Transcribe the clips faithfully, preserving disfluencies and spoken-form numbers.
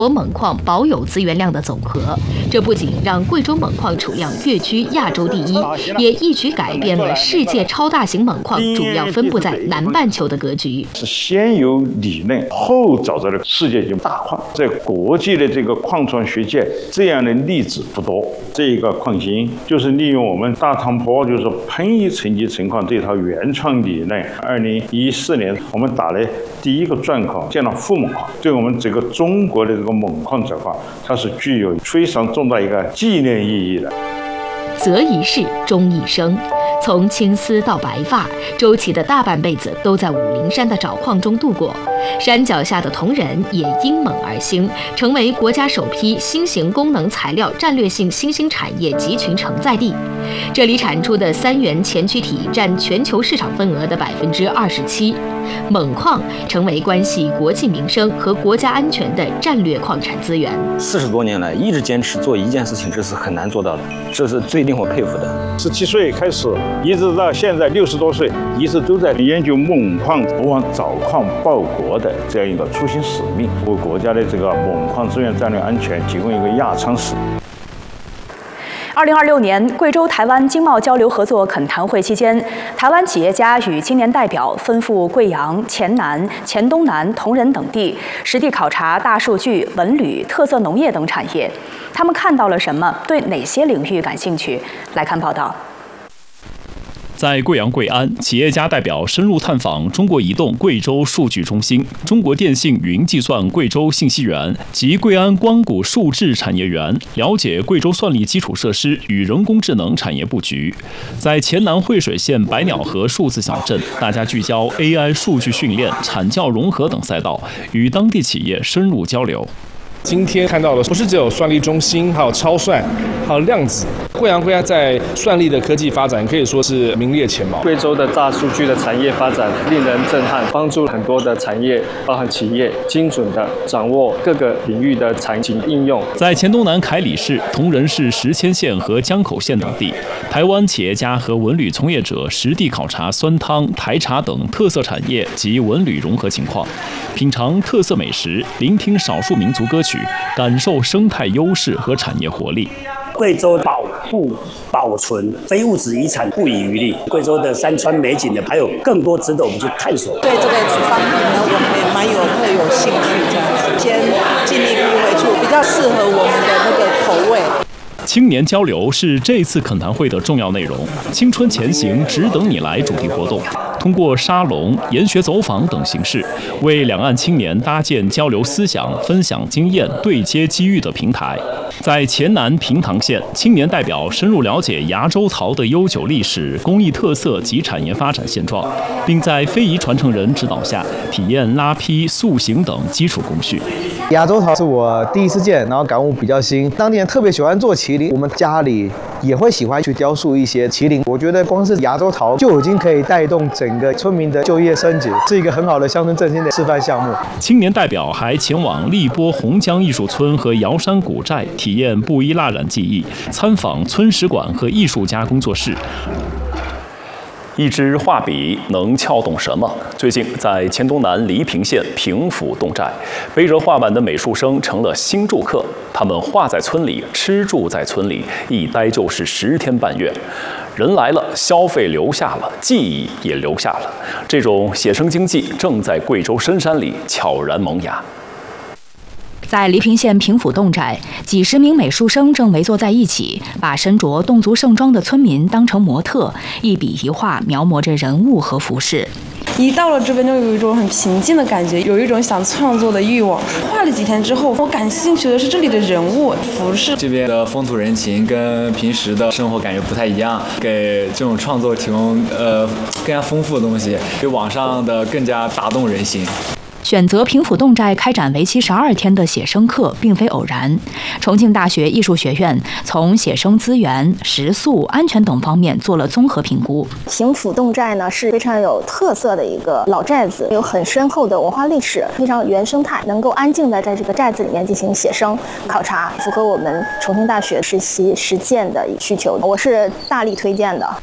国锰矿保有资源量的总和，这不仅让贵州锰矿储量跃居亚洲第一，也一举改变了世界超大型锰矿主要分布在南半球的格局。 是先有理论，后找到了世界级大矿。在国际的这个矿创学界，这样的例子不多。这个矿芯就是利用我们大汤坡就是喷一沉积成矿这套原创理论。二零一四年，我们打了第一个钻矿，建了富锰矿，对我们这个中国的这个锰矿采矿，它是具有非常重大一个纪念意义的。 择一事，终一生。从青丝到白发，周琦的大半辈子都在武陵山的找矿中度过。山脚下的铜仁也因锰而兴，成为国家首批新型功能材料战略性新兴产业集群承载地。这里产出的三元前驱体占全球市场份额的百分之二十七。锰矿成为关系国计民生和国家安全的战略矿产资源。 四十多年来一直坚持做一件事情，这是很难做到的，这是最令我佩服的。 十七岁开始，一直到现在六十多岁，一直都在研究锰矿，不忘找矿报国的这样一个初心使命，为国家的这个锰矿资源战略安全提供一个压舱石。 二零二六年贵州台湾经贸交流合作恳谈会期间，台湾企业家与青年代表奔赴贵阳、黔南、黔东南、铜仁等地，实地考察大数据、文旅、特色农业等产业。他们看到了什么？对哪些领域感兴趣？来看报道。 在贵阳贵安，企业家代表深入探访中国移动贵州数据中心、中国电信云计算贵州信息园及贵安光谷数智产业园，了解贵州算力基础设施与人工智能产业布局。在黔南惠水县百鸟河数字小镇，大家聚焦 A I 数据训练、产教融合等赛道，与当地企业深入交流。 今天看到的不是只有算力中心，还有超算，还有量子。贵阳贵安在算力的科技发展可以说是名列前茅。 贵州的大数据的产业发展令人震撼，帮助很多的产业，包含企业，精准的掌握各个领域的场景应用。 在黔东南凯里市、铜仁市石阡县和江口县等地，台湾企业家和文旅从业者实地考察酸汤、台茶等特色产业及文旅融合情况，品尝特色美食，聆听少数民族歌曲，感受生态优势和产业活力。 贵州保护、保存非物质遗产不遗余力。贵州的山川美景呢，还有更多值得我们去探索。 对这个方面呢，我们也蛮有会有兴趣这样子，先尽力避讳处比较适合我们的那个口味。 青年交流是这次恳谈会的重要内容。青春前行，只等你来主题活动，通过沙龙、研学走访等形式，为两岸青年搭建交流思想、分享经验、对接机遇的平台。在黔南平塘县，青年代表深入了解崖州陶的悠久历史、工艺特色及产业发展现状，并在非遗传承人指导下，体验拉坯、塑形等基础工序。 崖州陶是我第一次见，然后感悟比较新。当地人特别喜欢做麒麟，我们家里也会喜欢去雕塑一些麒麟。我觉得光是崖州陶就已经可以带动整个村民的就业升级，是一个很好的乡村振兴的示范项目。 青年代表还前往荔波洪江艺术村和瑶山古寨，体验布依蜡染技艺，参访村史馆和艺术家工作室。一支画笔能撬动什么？最近，在黔东南黎平县平府侗寨，背着画板的美术生成了新住客。他们画在村里，吃住在村里，一待就是十天半月。人来了，消费留下了，记忆也留下了。这种写生经济正在贵州深山里悄然萌芽。 在黎平县平府侗寨，几十名美术生正围坐在一起，把身着侗族盛装的村民当成模特，一笔一画描摹着人物和服饰。 一到了这边就有一种很平静的感觉，有一种想创作的欲望。画了几天之后，我感兴趣的是这里的人物、服饰。 这边的风土人情跟平时的生活感觉不太一样，给这种创作提供呃更加丰富的东西，比网上的更加打动人心。 选择平府侗寨开展为期十二天的写生课，并非偶然。重庆大学艺术学院从写生资源、食宿、安全等方面做了综合评估。 平府侗寨呢是非常有特色的一个老寨子，有很深厚的文化历史，非常原生态，能够安静的在这个寨子里面进行写生考察，符合我们重庆大学实习实践的需求，我是大力推荐的。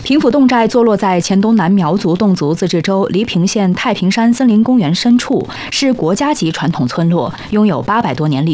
平府侗寨坐落在黔东南苗族侗族自治州黎平县太平山森林公园深处，是国家级传统村落，拥有八百多年历史。